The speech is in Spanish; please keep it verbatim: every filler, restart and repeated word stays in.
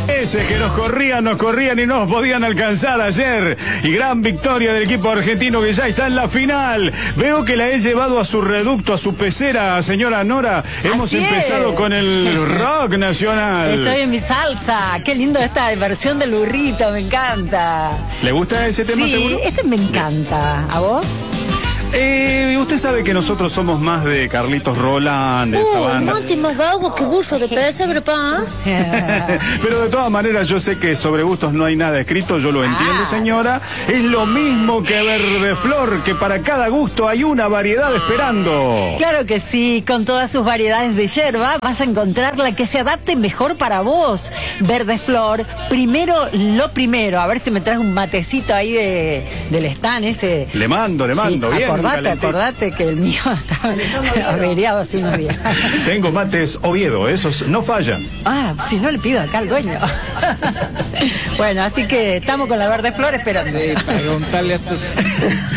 Ese que nos corrían, nos corrían y no nos podían alcanzar ayer. Y gran victoria del equipo argentino que ya está en la final. Veo que la he llevado a su reducto, a su pecera, señora Nora. Hemos Así empezado es. con el rock nacional. Estoy en mi salsa. Qué lindo esta versión del burrito, me encanta. ¿Le gusta ese tema, Sí, seguro? este me encanta. ¿A vos? Eh, usted sabe que nosotros somos más de Carlitos Roland, de esa Uh, banda. monte más vago que burro de pesebre, pa. Pero de todas maneras yo sé que sobre gustos no hay nada escrito, yo lo entiendo, Ah. señora. Es lo mismo que Verdeflor, que para cada gusto hay una variedad esperando. Claro que sí, con todas sus variedades de yerba vas a encontrar la que se adapte mejor para vos. Verdeflor, primero lo primero, a ver si me traes un matecito ahí de, del stand ese. Le mando, le mando, Sí, bien. acordate, calentito. acordate que el mío estaba averiado hace unos días. Tengo mates Oviedo, esos no fallan. Ah, si no le pido acá al dueño. Bueno, así que estamos con la Verdeflor esperando. Preguntarle a estos